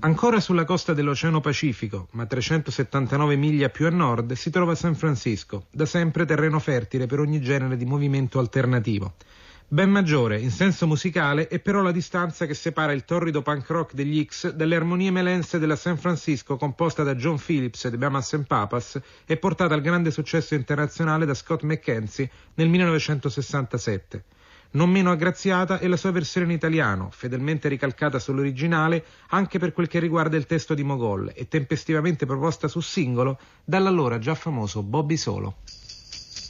Ancora sulla costa dell'Oceano Pacifico, ma 379 miglia più a nord, si trova San Francisco, da sempre terreno fertile per ogni genere di movimento alternativo. Ben maggiore, in senso musicale, è però la distanza che separa il torrido punk rock degli X dalle armonie melense della San Francisco composta da John Phillips e The Mamas and Papas e portata al grande successo internazionale da Scott McKenzie nel 1967. Non meno aggraziata è la sua versione in italiano, fedelmente ricalcata sull'originale anche per quel che riguarda il testo di Mogol e tempestivamente proposta su singolo dall'allora già famoso Bobby Solo.